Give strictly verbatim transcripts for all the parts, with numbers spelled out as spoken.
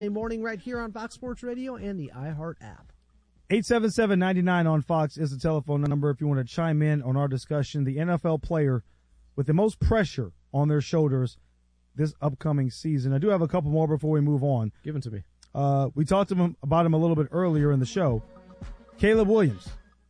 Morning right here on Fox Sports Radio and the iHeart app. eight seven seven, nine nine on Fox is the telephone number if you want to chime in on our discussion. The N F L player with the most pressure on their shoulders this upcoming season. I do have a couple more before we move on. Give them to me. Uh, we talked to him about him a little bit earlier in the show. Caleb Williams.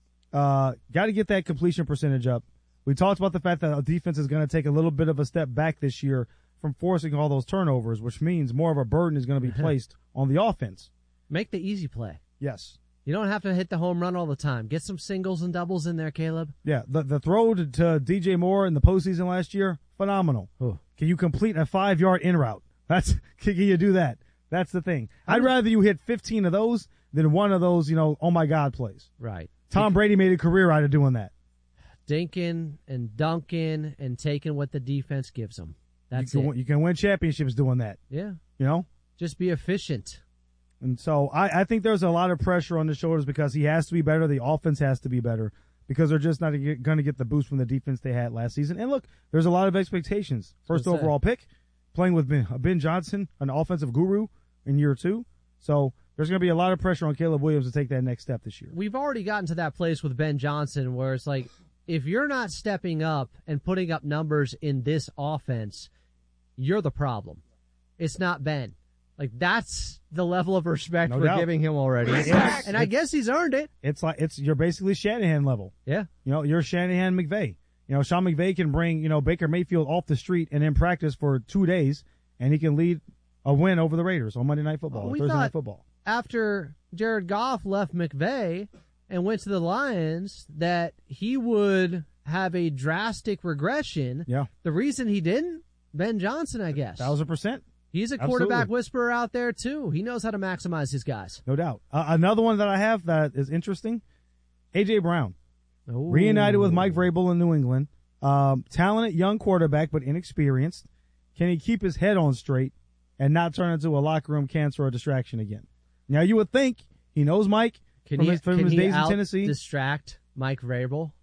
Uh, got to get that completion percentage up. We talked about the fact that our defense is going to take a little bit of a step back this year from forcing all those turnovers, which means more of a burden is going to be placed on the offense. Make the easy play. Yes. You don't have to hit the home run all the time. Get some singles and doubles in there, Caleb. Yeah, the the throw to, to D J Moore in the postseason last year, phenomenal. Ooh. Can you complete a five-yard in route? That's can you do that? That's the thing. I'd rather you hit fifteen of those than one of those, you know, oh my God plays. Right. Tom Brady made a career out of doing that. Dinking and dunking and taking what the defense gives them. That's you can, it. You can win championships doing that. Yeah. You know? Just be efficient. And so I, I think there's a lot of pressure on the shoulders because he has to be better. The offense has to be better because they're just not going to get the boost from the defense they had last season. And look, there's a lot of expectations. First overall pick, playing with Ben, Ben Johnson, an offensive guru in year two. So there's going to be a lot of pressure on Caleb Williams to take that next step this year. We've already gotten to that place with Ben Johnson where it's like, if you're not stepping up and putting up numbers in this offense, you're the problem. It's not Ben. Like, that's the level of respect No we're doubt. giving him already. It's, and I guess he's earned it. It's like it's you're basically Shanahan level. Yeah. You know, you're Shanahan McVay. You know, Sean McVay can bring, you know, Baker Mayfield off the street and in practice for two days, and he can lead a win over the Raiders on Monday Night Football, Well, we Thursday thought Night Football. After Jared Goff left McVay and went to the Lions, that he would have a drastic regression. Yeah. The reason he didn't, Ben Johnson, I guess. Thousand percent. He's a quarterback Absolutely. whisperer out there, too. He knows how to maximize his guys. No doubt. Uh, another one that I have that is interesting, A J. Brown. Ooh. Reunited with Mike Vrabel in New England. Um, talented young quarterback, but inexperienced. Can he keep his head on straight and not turn into a locker room cancer or distraction again? Now, you would think he knows Mike Can from he, his, from can his he days in out Tennessee. distract Mike Vrabel?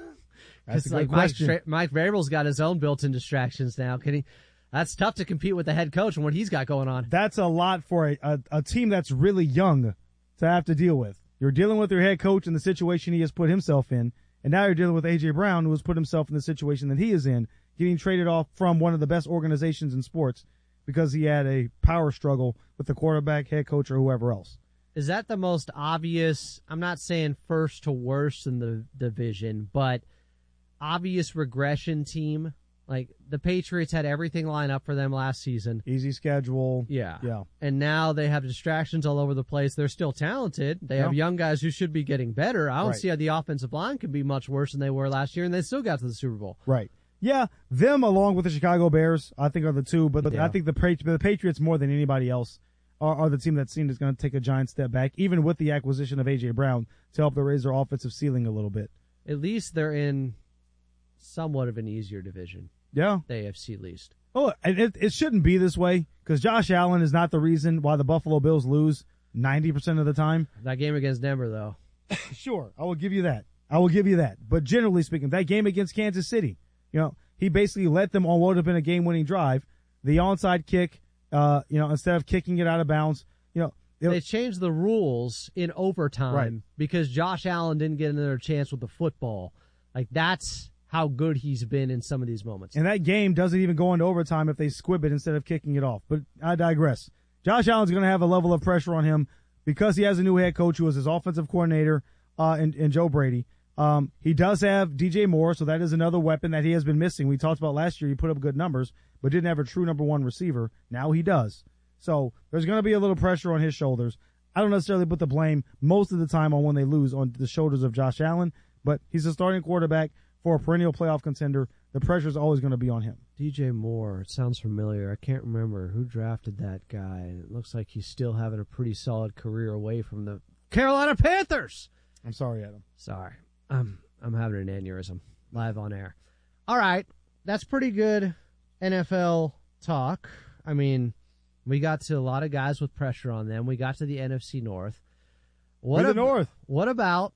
That's a good like question. Mike, Mike Vrabel's got his own built-in distractions now. Can he? That's tough to compete with the head coach and what he's got going on. That's a lot for a, a, a team that's really young to have to deal with. You're dealing with your head coach and the situation he has put himself in, and now you're dealing with A J. Brown, who has put himself in the situation that he is in, getting traded off from one of the best organizations in sports because he had a power struggle with the quarterback, head coach, or whoever else. Is that the most obvious, I'm not saying first to worst in the division, but obvious regression team? Like, the Patriots had everything lined up for them last season. Easy schedule. Yeah. Yeah. And now they have distractions all over the place. They're still talented. They have Yeah. young guys who should be getting better. I don't Right. see how the offensive line can be much worse than they were last year, and they still got to the Super Bowl. Right. Yeah, them along with the Chicago Bears, I think, are the two. But Yeah. I think the, the Patriots, more than anybody else, are, are the team that seemed is going to take a giant step back, even with the acquisition of A J. Brown to help them raise their offensive ceiling a little bit. At least they're in somewhat of an easier division. Yeah. The A F C least. Oh, and it, it shouldn't be this way because Josh Allen is not the reason why the Buffalo Bills lose ninety percent of the time. That game against Denver, though. Sure, I will give you that. I will give you that. But generally speaking, that game against Kansas City, you know, he basically let them on what would have been a game-winning drive. The onside kick, uh, you know, instead of kicking it out of bounds, you know. It, They changed the rules in overtime Right. because Josh Allen didn't get another chance with the football. Like, that's how good he's been in some of these moments. And that game doesn't even go into overtime if they squib it instead of kicking it off. But I digress. Josh Allen's going to have a level of pressure on him because he has a new head coach who is his offensive coordinator, uh, and, and Joe Brady. Um, he does have D J Moore, so that is another weapon that he has been missing. We talked about last year. He put up good numbers, but didn't have a true number one receiver. Now he does. So there's going to be a little pressure on his shoulders. I don't necessarily put the blame most of the time on when they lose on the shoulders of Josh Allen, but he's a starting quarterback for a perennial playoff contender. The pressure is always going to be on him. D J Moore, it sounds familiar. I can't remember who drafted that guy. It looks like he's still having a pretty solid career away from the Carolina Panthers. I'm sorry, Adam. Sorry. I'm, I'm having an aneurysm live on air. All right. That's pretty good N F L talk. I mean, we got to a lot of guys with pressure on them. We got to the N F C North. What We're the ab- North. What about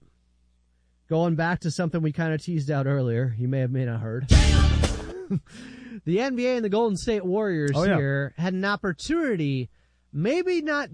going back to something we kind of teased out earlier? You may have may not heard. The N B A and the Golden State Warriors oh, yeah. here had an opportunity maybe not